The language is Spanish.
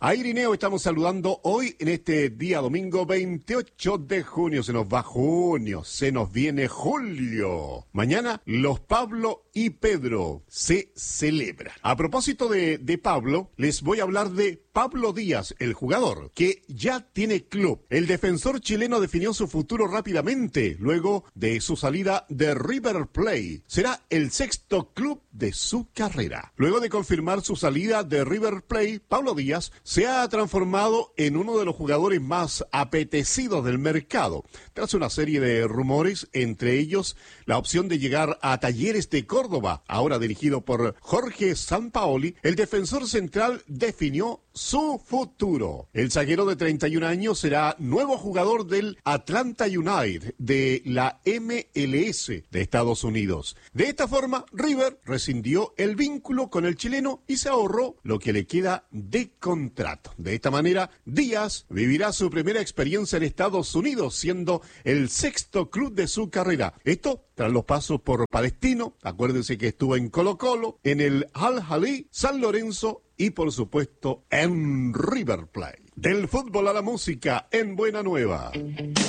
A Irineo estamos saludando hoy en este día domingo 28 de junio. Se nos va junio, se nos viene julio. Mañana los Pablo y Pedro se celebran. A propósito de Pablo, les voy a hablar de Pablo Díaz, el jugador, que ya tiene club. El defensor chileno definió su futuro rápidamente luego de su salida de River Plate. Será el sexto club de su carrera. Luego de confirmar su salida de River Plate, Pablo Díaz se ha transformado en uno de los jugadores más apetecidos del mercado, tras una serie de rumores, entre ellos la opción de llegar a Talleres de Córdoba. Ahora dirigido por Jorge Sampaoli, el defensor central definió su futuro. El zaguero de 31 años será nuevo jugador del Atlanta United de la MLS de Estados Unidos. De esta forma, River rescindió el vínculo con el chileno y se ahorró lo que le queda de contrato. De esta manera, Díaz vivirá su primera experiencia en Estados Unidos, siendo el sexto club de su carrera. Esto tras los pasos por Palestino, acuérdense que estuvo en Colo-Colo, en el Al-Ahly, San Lorenzo y por supuesto en River Plate. Del fútbol a la música en Buena Nueva.